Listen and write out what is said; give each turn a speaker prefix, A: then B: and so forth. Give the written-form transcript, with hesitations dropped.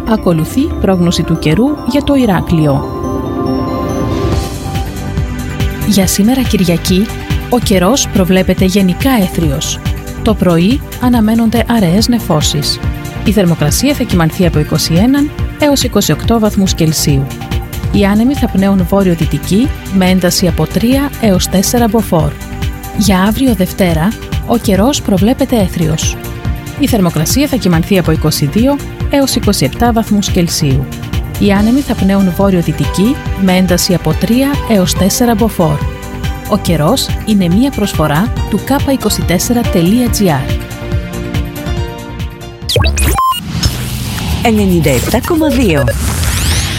A: Ακολουθεί πρόγνωση του καιρού για το Ηράκλειο. Για σήμερα Κυριακή, ο καιρός προβλέπεται γενικά έθριος. Το πρωί αναμένονται αραιές νεφώσεις. Η θερμοκρασία θα κυμανθεί από 21 έως 28 βαθμούς Κελσίου. Οι άνεμοι θα πνέουν βόρειο-δυτική με ένταση από 3 έως 4 μποφόρ. Για αύριο Δευτέρα, ο καιρός προβλέπεται έθριος. Η θερμοκρασία θα κυμανθεί από 22 έως 27 βαθμούς Κελσίου. Οι άνεμοι θα πνέουν βόρειο-δυτική με ένταση από 3 έως 4 μποφόρ. Ο καιρός είναι μία προσφορά του k24.gr.
B: 97,2